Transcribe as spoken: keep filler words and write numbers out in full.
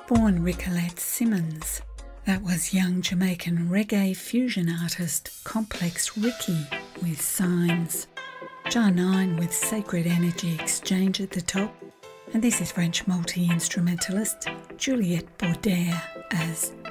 Born Ricolette Simmons. That was young Jamaican reggae fusion artist Complex Ricky with Signs. Jar nine with Sacred Energy Exchange at the top. And this is French multi-instrumentalist Juliette Baudet as